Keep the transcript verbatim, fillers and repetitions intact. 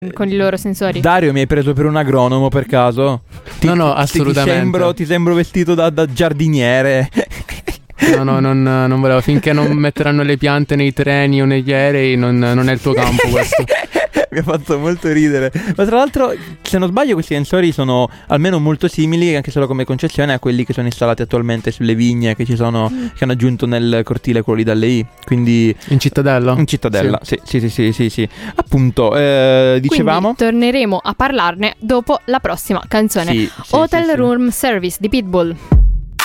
con i loro sensori. Dario, mi hai preso per un agronomo per caso? Ti, no, no, ti, assolutamente. Ti sembro, ti sembro vestito da, da giardiniere. No, no, non, non volevo. Finché non metteranno le piante nei treni o negli aerei, non, non è il tuo campo questo. Mi ha fatto molto ridere. Ma tra l'altro, se non sbaglio, questi sensori sono almeno molto simili, anche solo come concezione, a quelli che sono installati attualmente sulle vigne che ci sono, mm. che hanno aggiunto nel cortile quello di Dalle I. Quindi in cittadella? In cittadella, sì, sì, sì, sì, sì, sì. Appunto, eh, dicevamo. Quindi torneremo a parlarne dopo la prossima canzone. Sì, sì, Hotel sì, sì. Room Service di Pitbull.